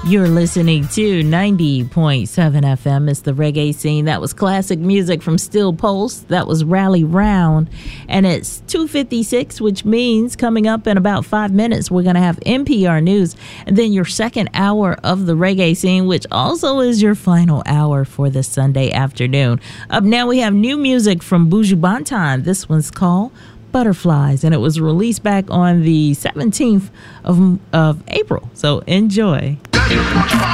You're listening to 90.7 FM. It's the reggae scene. That was classic music from Steel Pulse. That was Rally Round. And it's 2:56, which means coming up in about 5 minutes, we're going to have NPR News. And then your second hour of the reggae scene, which also is your final hour for this Sunday afternoon. Up now, we have new music from Buju Banton. This one's called Butterflies, and it was released back on the 17th of April. So enjoy.